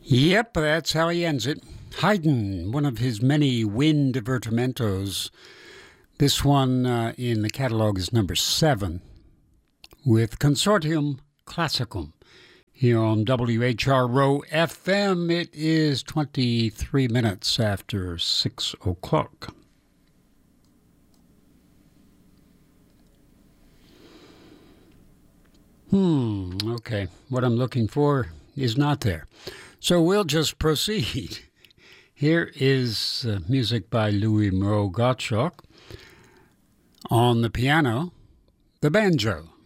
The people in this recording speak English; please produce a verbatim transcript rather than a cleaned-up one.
Yep, that's how he ends it. Haydn, one of his many wind divertimentos. This one uh, in the catalog is number seven with Consortium Classicum. Here on W H R O F M, it is twenty-three minutes after six o'clock. Hmm, okay. What I'm looking for is not there. So we'll just proceed. Here is uh, music by Louis Moreau Gottschalk. On the piano, the banjo.